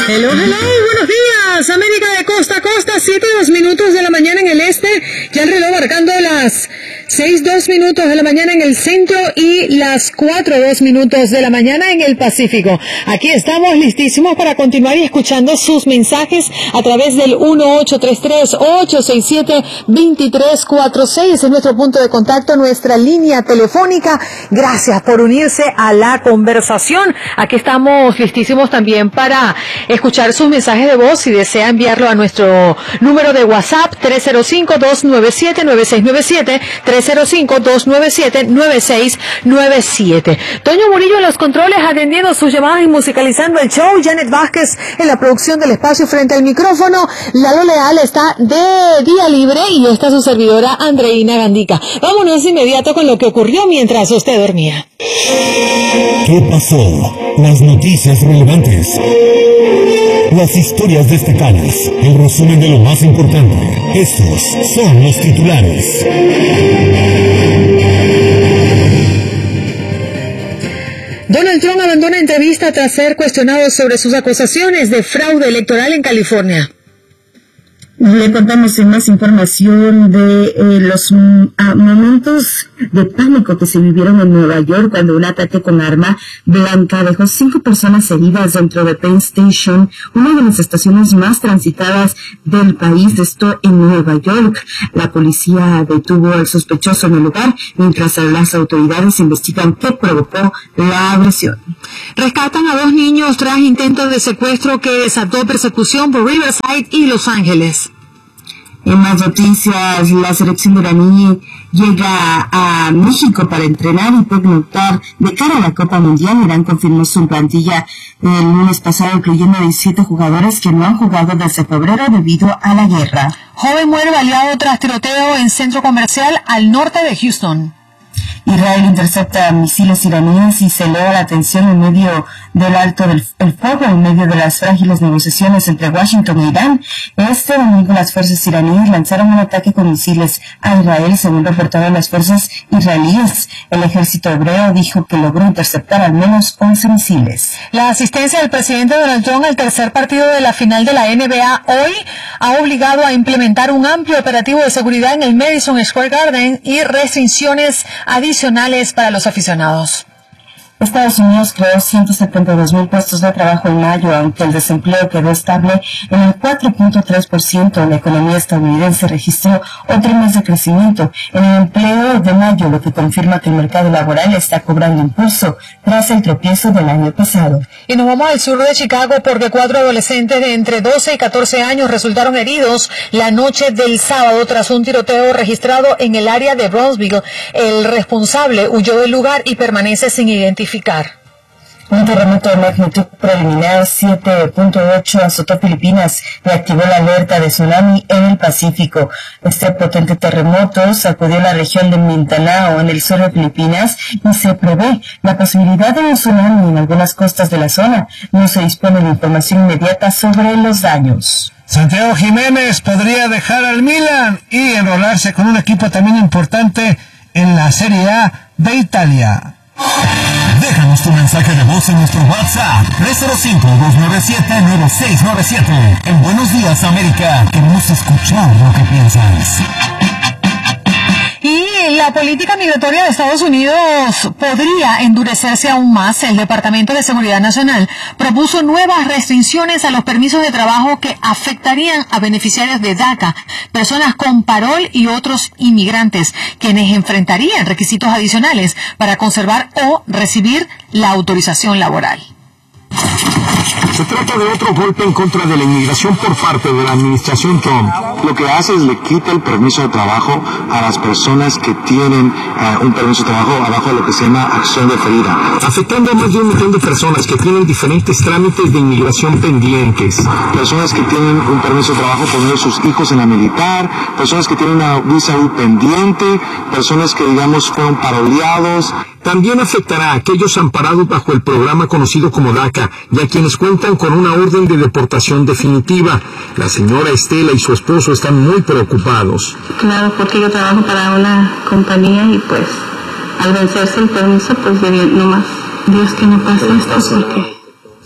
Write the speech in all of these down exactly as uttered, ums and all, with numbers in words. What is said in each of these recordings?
Hello, hello, buenos días, América de costa a costa, siete y dos minutos de la mañana en el este, ya el reloj marcando las seis dos minutos de la mañana en el centro y las cuatro dos minutos de la mañana en el Pacífico. Aquí estamos listísimos para continuar y escuchando sus mensajes a través del uno ocho tres tres, ocho seis siete, dos tres cuatro seis, es nuestro punto de contacto, nuestra línea telefónica. Gracias por unirse a la conversación. Aquí estamos listísimos también para escuchar sus mensajes de voz. Si desea enviarlo a nuestro número de WhatsApp, tres cero cinco, dos nueve siete, nueve seis nueve siete, tres cero cinco, dos nueve siete, nueve seis nueve siete. Toño Murillo en los controles atendiendo sus llamadas y musicalizando el show. Janet Vázquez en la producción del espacio frente al micrófono. Lalo Leal está de día libre y está su servidora Andreina Gandica. Vámonos de inmediato con lo que ocurrió mientras usted dormía. ¿Qué pasó? Las noticias relevantes. Las historias destacadas. El resumen de lo más importante. Estos son los titulares. Donald Trump abandona entrevista tras ser cuestionado sobre sus acusaciones de fraude electoral en California. Le contamos en más información de eh, los mm, ah, momentos de pánico que se vivieron en Nueva York cuando un ataque con arma blanca dejó cinco personas heridas dentro de Penn Station, una de las estaciones más transitadas del país, esto en Nueva York. La policía detuvo al sospechoso en el lugar, mientras las autoridades investigan qué provocó la agresión. Rescatan a dos niños tras intentos de secuestro que desató persecución por Riverside y Los Ángeles. En más noticias, la selección de iraní llega a México para entrenar y pernoctar de cara a la Copa Mundial. Irán confirmó su plantilla el lunes pasado, incluyendo diecisiete jugadores que no han jugado desde febrero debido a la guerra. Joven muere baleado tras tiroteo en centro comercial al norte de Houston. Israel intercepta misiles iraníes y se eleva la tensión en medio del alto del el fuego, en medio de las frágiles negociaciones entre Washington e Irán. Este domingo las fuerzas iraníes lanzaron un ataque con misiles a Israel, según reportaron las fuerzas israelíes. El ejército hebreo dijo que logró interceptar al menos once misiles. La asistencia del presidente Donald Trump al tercer partido de la final de la N B A hoy ha obligado a implementar un amplio operativo de seguridad en el Madison Square Garden y restricciones adicionales para los aficionados. Estados Unidos creó ciento setenta y dos mil puestos de trabajo en mayo, aunque el desempleo quedó estable en el cuatro punto tres por ciento. La economía estadounidense registró otro mes de crecimiento en el empleo de mayo, lo que confirma que el mercado laboral está cobrando impulso tras el tropiezo del año pasado. Y nos vamos al sur de Chicago porque cuatro adolescentes de entre doce y catorce años resultaron heridos la noche del sábado tras un tiroteo registrado en el área de Brownsville. El responsable huyó del lugar y permanece sin identificar. Un terremoto de magnitud preliminar siete punto ocho azotó Filipinas y activó la alerta de tsunami en el Pacífico. Este potente terremoto sacudió la región de Mindanao en el sur de Filipinas y se prevé la posibilidad de un tsunami en algunas costas de la zona. No se dispone de información inmediata sobre los daños. Santiago Jiménez podría dejar al Milan y enrolarse con un equipo también importante en la Serie A de Italia. Déjanos tu mensaje de voz en nuestro WhatsApp tres cero cinco, dos nueve siete, nueve seis nueve siete. En Buenos Días América queremos escuchar lo que piensas. Y la política migratoria de Estados Unidos podría endurecerse aún más. El Departamento de Seguridad Nacional propuso nuevas restricciones a los permisos de trabajo que afectarían a beneficiarios de DACA, personas con parol y otros inmigrantes, quienes enfrentarían requisitos adicionales para conservar o recibir la autorización laboral. Se trata de otro golpe en contra de la inmigración por parte de la administración Trump. Lo que hace es le quita el permiso de trabajo a las personas que tienen uh, un permiso de trabajo abajo de lo que se llama acción deferida, afectando a más de un millón de personas que tienen diferentes trámites de inmigración pendientes. Personas que tienen un permiso de trabajo por medio de sus hijos en la militar, personas que tienen una visa U pendiente, personas que digamos fueron paroleados. También afectará a aquellos amparados bajo el programa conocido como DACA y a quienes cuentan con una orden de deportación definitiva. La señora Estela y su esposo están muy preocupados. Claro, porque yo trabajo para una compañía y pues al vencerse el permiso, pues no más Dios que no pase esto porque...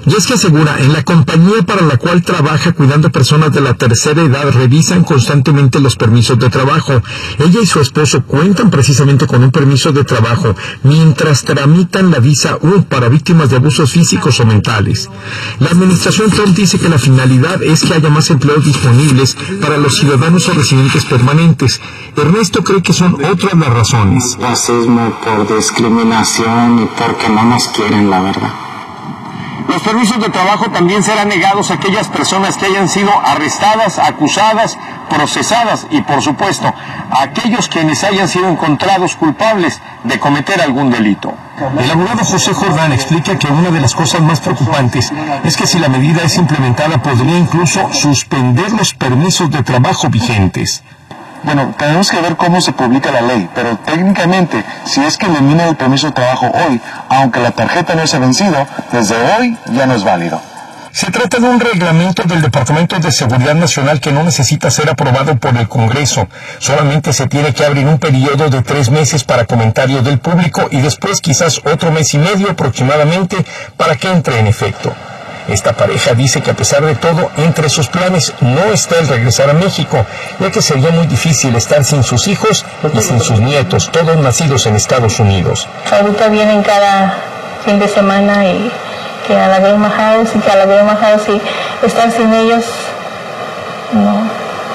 Y es que asegura, en la compañía para la cual trabaja cuidando personas de la tercera edad, revisan constantemente los permisos de trabajo. Ella y su esposo cuentan precisamente con un permiso de trabajo mientras tramitan la visa U para víctimas de abusos físicos o mentales. La administración Trump dice que la finalidad es que haya más empleos disponibles para los ciudadanos o residentes permanentes. Ernesto cree que son otras las razones. Racismo, por discriminación y porque no nos quieren, la verdad. Los permisos de trabajo también serán negados a aquellas personas que hayan sido arrestadas, acusadas, procesadas y, por supuesto, a aquellos quienes hayan sido encontrados culpables de cometer algún delito. El abogado José Jordán explica que una de las cosas más preocupantes es que si la medida es implementada podría incluso suspender los permisos de trabajo vigentes. Bueno, tenemos que ver cómo se publica la ley, pero técnicamente, si es que elimina el permiso de trabajo hoy, aunque la tarjeta no se ha vencido, desde hoy ya no es válido. Se trata de un reglamento del Departamento de Seguridad Nacional que no necesita ser aprobado por el Congreso. Solamente se tiene que abrir un periodo de tres meses para comentarios del público y después quizás otro mes y medio aproximadamente para que entre en efecto. Esta pareja dice que a pesar de todo, entre sus planes no está el regresar a México, ya que sería muy difícil estar sin sus hijos y sin sus nietos, todos nacidos en Estados Unidos. Ahorita vienen cada fin de semana y que a la Grandma House y que a la Grandma House y estar sin ellos, no.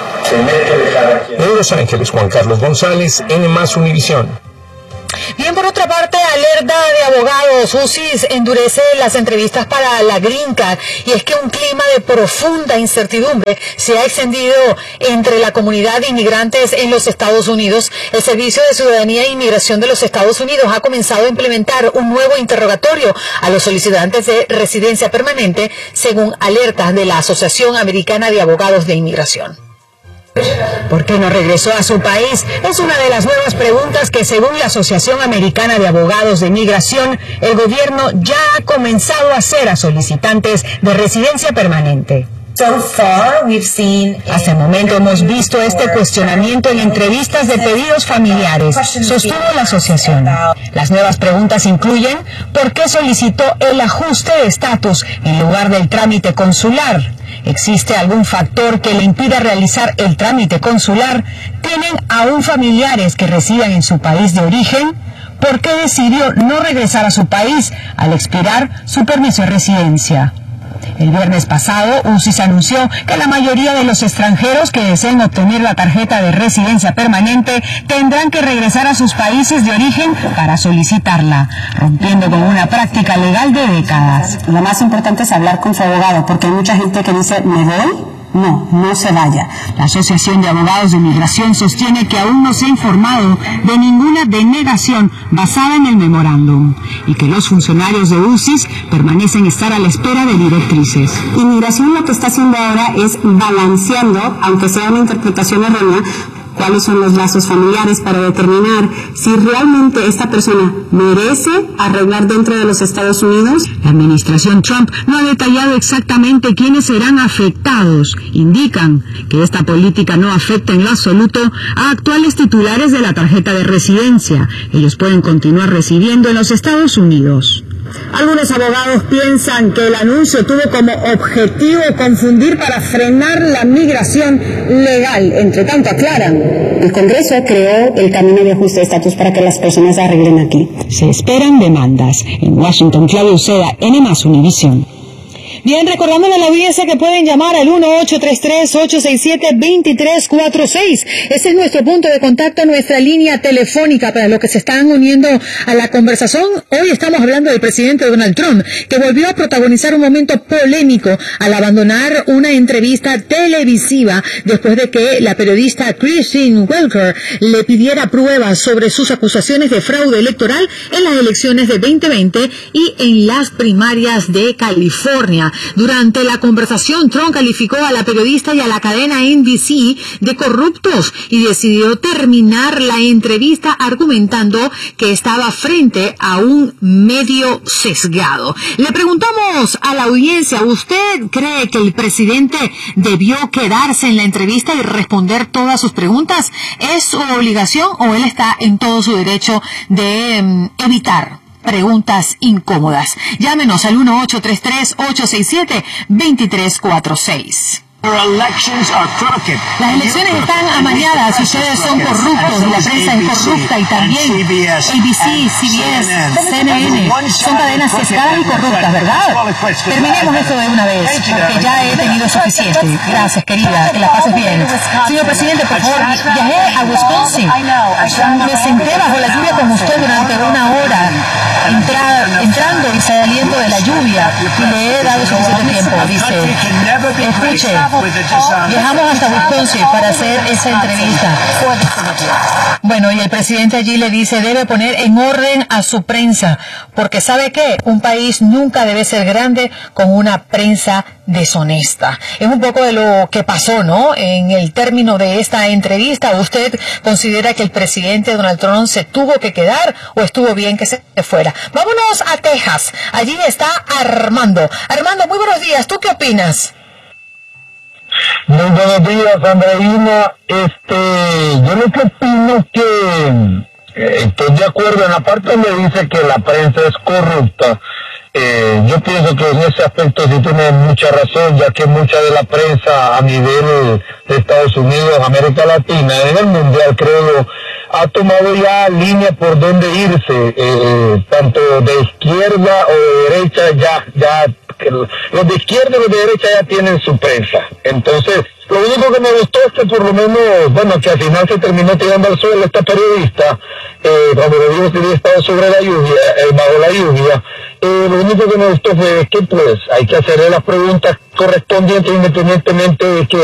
En Los Ángeles, Juan Carlos González, N más Univisión. Bien, por otra parte, alerta de abogados. U C I S endurece las entrevistas para la Green Card, y es que un clima de profunda incertidumbre se ha extendido entre la comunidad de inmigrantes en los Estados Unidos. El Servicio de Ciudadanía e Inmigración de los Estados Unidos ha comenzado a implementar un nuevo interrogatorio a los solicitantes de residencia permanente, según alertas de la Asociación Americana de Abogados de Inmigración. ¿Por qué no regresó a su país? Es una de las nuevas preguntas que, según la Asociación Americana de Abogados de Migración, el gobierno ya ha comenzado a hacer a solicitantes de residencia permanente. So far, we've seen Hasta el momento hemos visto este cuestionamiento en entrevistas de pedidos familiares, sostuvo la asociación. Las nuevas preguntas incluyen ¿por qué solicitó el ajuste de estatus en lugar del trámite consular? ¿Existe algún factor que le impida realizar el trámite consular? ¿Tienen aún familiares que residan en su país de origen? ¿Por qué decidió no regresar a su país al expirar su permiso de residencia? El viernes pasado, U C I S anunció que la mayoría de los extranjeros que deseen obtener la tarjeta de residencia permanente tendrán que regresar a sus países de origen para solicitarla, rompiendo con una práctica legal de décadas. Lo más importante es hablar con su abogado, porque hay mucha gente que dice, ¿me voy? No, no se vaya. La Asociación de Abogados de Migración sostiene que aún no se ha informado de ninguna denegación basada en el memorándum y que los funcionarios de U C I S permanecen estar a la espera de directrices. Inmigración lo que está haciendo ahora es balanceando, aunque sea una interpretación errónea, cuáles son los lazos familiares para determinar si realmente esta persona merece arreglar dentro de los Estados Unidos. La administración Trump no ha detallado exactamente quiénes serán afectados. Indican que esta política no afecta en lo absoluto a actuales titulares de la tarjeta de residencia. Ellos pueden continuar residiendo en los Estados Unidos. Algunos abogados piensan que el anuncio tuvo como objetivo confundir para frenar la migración legal. Entre tanto, aclaran. El Congreso creó el camino de ajuste de estatus para que las personas arreglen aquí. Se esperan demandas. En Washington, Claudia Uceda, N más Univisión. Bien, recordándole a la audiencia que pueden llamar al uno ocho tres tres, ocho seis siete, dos tres cuatro seis. Ese es nuestro punto de contacto, nuestra línea telefónica para los que se están uniendo a la conversación. Hoy estamos hablando del presidente Donald Trump, que volvió a protagonizar un momento polémico al abandonar una entrevista televisiva después de que la periodista Christine Welker le pidiera pruebas sobre sus acusaciones de fraude electoral en las elecciones de veinte veinte y en las primarias de California. Durante la conversación, Trump calificó a la periodista y a la cadena N B C de corruptos y decidió terminar la entrevista argumentando que estaba frente a un medio sesgado. Le preguntamos a la audiencia, ¿usted cree que el presidente debió quedarse en la entrevista y responder todas sus preguntas? ¿Es su obligación o él está en todo su derecho de um, evitar preguntas incómodas. Llámenos al uno ocho tres tres, ocho seis siete, dos tres cuatro seis. Las elecciones están amañadas y ustedes son corruptos y la prensa es corrupta y también A B C, C B S, C N N son cadenas sesgadas y corruptas, ¿verdad? Terminemos esto de una vez porque ya he tenido suficiente. Gracias, querida, que la pases bien. Señor presidente, por favor, viajé a Wisconsin. Me senté bajo la lluvia con usted durante una hora, entra, entrando y saliendo de la lluvia y le he dado suficiente tiempo. Dice, escuche, viajamos hasta Wisconsin para hacer esa entrevista. Bueno, y el presidente allí le dice, debe poner en orden a su prensa, porque ¿sabe qué? Un país nunca debe ser grande con una prensa deshonesta. Es un poco de lo que pasó, ¿no? En el término de esta entrevista, ¿usted considera que el presidente Donald Trump se tuvo que quedar o estuvo bien que se fuera? Vámonos a Texas. Allí está Armando. Armando, muy buenos días. ¿Tú qué opinas? Muy buenos días, Andreina. Este, yo lo que opino es que eh, estoy de acuerdo en la parte donde dice que la prensa es corrupta. Eh, yo pienso que en ese aspecto sí tiene mucha razón, ya que mucha de la prensa a nivel de Estados Unidos, América Latina, en el mundial, creo yo, ha tomado ya línea por donde irse, eh, tanto de izquierda o de derecha, ya, ya, que los de izquierda y los de derecha ya tienen su prensa. Entonces, lo único que me gustó es que por lo menos, bueno, que al final se terminó tirando al suelo esta periodista, eh, cuando le dijo que había estado sobre la lluvia, eh, bajo la lluvia, eh, lo único que me gustó fue que pues hay que hacerle las preguntas correspondientes independientemente de que